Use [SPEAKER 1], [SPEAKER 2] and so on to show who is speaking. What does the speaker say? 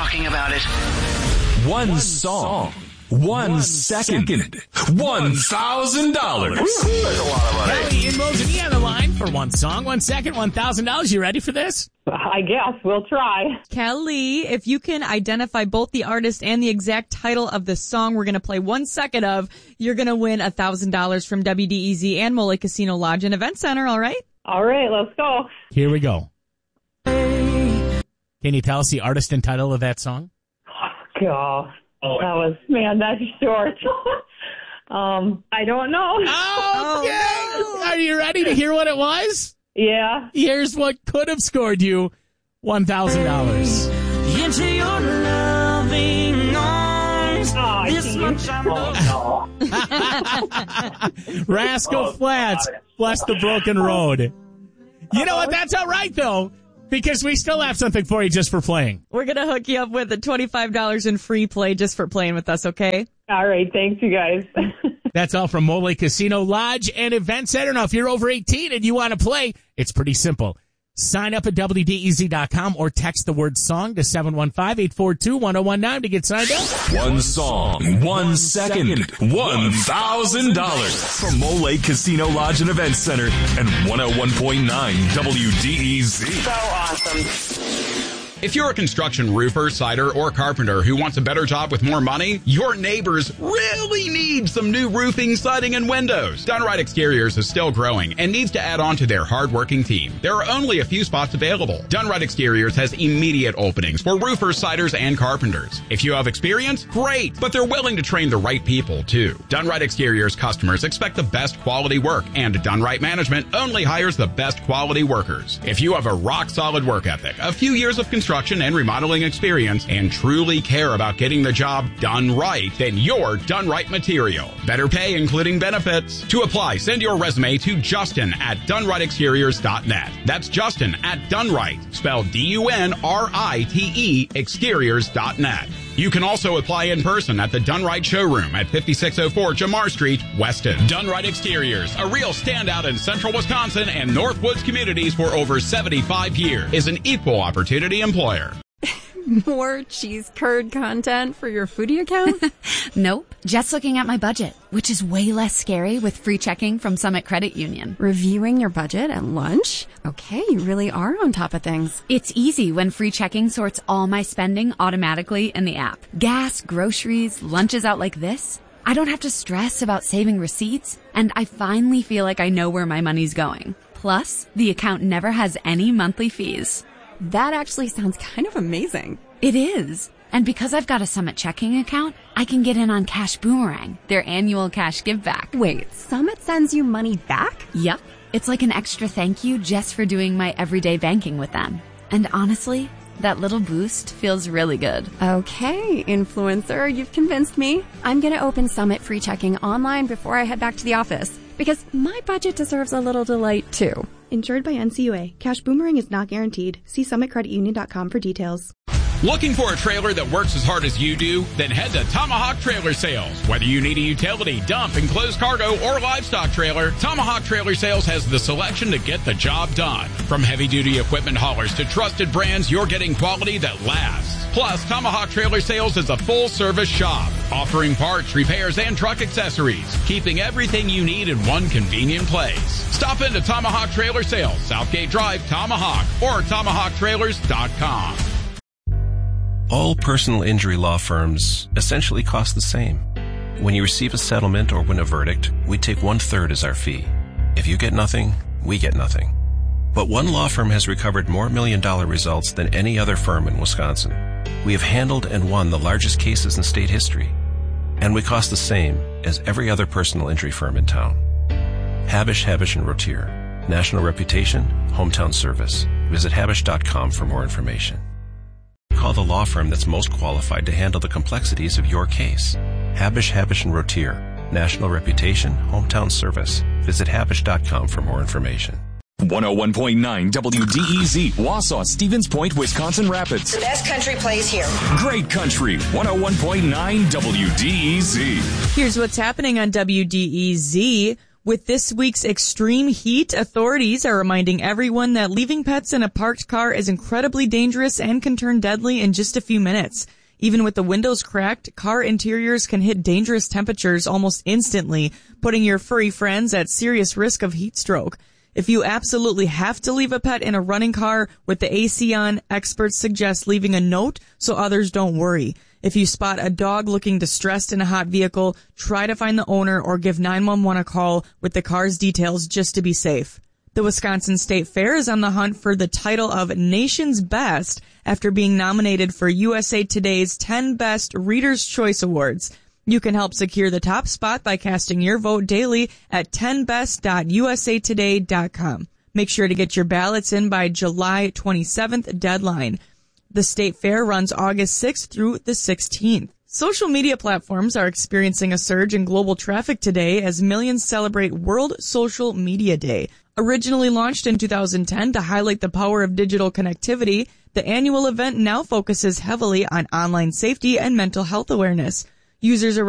[SPEAKER 1] talking about it.
[SPEAKER 2] One song. 1 second. $1,000.
[SPEAKER 3] That's a lot of money.
[SPEAKER 4] Kelly in Mosinee on the line for 1 song, 1 second, $1,000. You ready for this?
[SPEAKER 5] I guess. We'll try.
[SPEAKER 6] Kelly, if you can identify both the artist and the exact title of the song we're going to play 1 second of, you're going to win $1,000 from WDEZ and Mole Casino Lodge and Event Center, all right?
[SPEAKER 5] All right, let's go.
[SPEAKER 4] Here we go. Can you tell us the artist and title of that song?
[SPEAKER 5] God. That's short. I don't know.
[SPEAKER 4] Okay. Are you ready to hear what it was?
[SPEAKER 5] Yeah.
[SPEAKER 4] Here's what could have scored you $1,000.
[SPEAKER 7] Into your loving arms. This much I know.
[SPEAKER 4] Rascal Flatts, Bless the Broken Road. You know what? That's all right, though, because we still have something for you just for playing.
[SPEAKER 6] We're going to hook you up with the $25 in free play just for playing with us, okay?
[SPEAKER 5] All right. Thanks, you guys.
[SPEAKER 4] That's all from Mole Casino Lodge and Event Center. Now, if you're over 18 and you want to play, it's pretty simple. Sign up at WDEZ.com or text the word song to 715-842-1019 to get signed up.
[SPEAKER 2] One song, 1 second, $1,000 from Mole Casino Lodge and Event Center and 101.9 WDEZ.
[SPEAKER 1] So awesome.
[SPEAKER 8] If you're a construction roofer, sidder, or carpenter who wants a better job with more money, your neighbors really need some new roofing, siding, and windows. Dunright Exteriors is still growing and needs to add on to their hard-working team. There are only a few spots available. Dunright Exteriors has immediate openings for roofers, siders, and carpenters. If you have experience, great, but they're willing to train the right people, too. Dunright Exteriors customers expect the best quality work, and Dunright Management only hires the best quality workers. If you have a rock-solid work ethic, a few years of construction and remodeling experience, and truly care about getting the job done right, then you're done right material. Better pay, including benefits. To apply, send your resume to Justin at DunrightExteriors.net. That's Justin at Dunright, spelled D-U-N-R-I-T-E, exteriors.net. You can also apply in person at the Dunright Showroom at 5604 Jamar Street, Weston. Dunright Exteriors, a real standout in central Wisconsin and Northwoods communities for over 75 years, is an equal opportunity employer.
[SPEAKER 9] More cheese curd content for your foodie account?
[SPEAKER 10] Nope. Just looking at my budget, which is way less scary with free checking from Summit Credit Union.
[SPEAKER 9] Reviewing your budget at lunch? Okay, you really are on top of things.
[SPEAKER 10] It's easy when free checking sorts all my spending automatically in the app. Gas, groceries, lunches out like this. I don't have to stress about saving receipts, and I finally feel like I know where my money's going. Plus, the account never has any monthly fees.
[SPEAKER 9] That actually sounds kind of amazing.
[SPEAKER 10] It is. And because I've got a Summit checking account, I can get in on Cash Boomerang, their annual cash give back.
[SPEAKER 9] Wait, Summit sends you money back?
[SPEAKER 10] Yep. It's like an extra thank you just for doing my everyday banking with them. And honestly, that little boost feels really good.
[SPEAKER 9] Okay, influencer, you've convinced me. I'm going to open Summit free checking online before I head back to the office, because my budget deserves a little delight too.
[SPEAKER 11] Insured by NCUA. Cash Boomerang is not guaranteed. See SummitCreditUnion.com for details.
[SPEAKER 8] Looking for a trailer that works as hard as you do? Then head to Tomahawk Trailer Sales. Whether you need a utility, dump, enclosed cargo, or livestock trailer, Tomahawk Trailer Sales has the selection to get the job done. From heavy-duty equipment haulers to trusted brands, you're getting quality that lasts. Plus, Tomahawk Trailer Sales is a full-service shop, offering parts, repairs, and truck accessories, keeping everything you need in one convenient place. Stop into Tomahawk Trailer Sales, Southgate Drive, Tomahawk, or TomahawkTrailers.com.
[SPEAKER 12] All personal injury law firms essentially cost the same. When you receive a settlement or win a verdict, we take 1/3 as our fee. If you get nothing, we get nothing. But one law firm has recovered more million-dollar results than any other firm in Wisconsin. We have handled and won the largest cases in state history. And we cost the same as every other personal injury firm in town. Habish, Habish & Rotier. National reputation, hometown service. Visit Habish.com for more information. Call the law firm that's most qualified to handle the complexities of your case. Habish, Habish & Rotier. National reputation, hometown service. Visit Habish.com for more information.
[SPEAKER 2] 101.9 WDEZ, Wausau, Stevens Point, Wisconsin Rapids.
[SPEAKER 1] The best country plays here.
[SPEAKER 2] Great country, 101.9 WDEZ.
[SPEAKER 6] Here's what's happening on WDEZ. With this week's extreme heat, authorities are reminding everyone that leaving pets in a parked car is incredibly dangerous and can turn deadly in just a few minutes. Even with the windows cracked, car interiors can hit dangerous temperatures almost instantly, putting your furry friends at serious risk of heat stroke. If you absolutely have to leave a pet in a running car with the AC on, experts suggest leaving a note so others don't worry. If you spot a dog looking distressed in a hot vehicle, try to find the owner or give 911 a call with the car's details just to be safe. The Wisconsin State Fair is on the hunt for the title of Nation's Best after being nominated for USA Today's 10 Best Reader's Choice Awards. You can help secure the top spot by casting your vote daily at 10best.usatoday.com. Make sure to get your ballots in by July 27th deadline. The State Fair runs August 6th through the 16th. Social media platforms are experiencing a surge in global traffic today as millions celebrate World Social Media Day. Originally launched in 2010 to highlight the power of digital connectivity, the annual event now focuses heavily on online safety and mental health awareness. Users around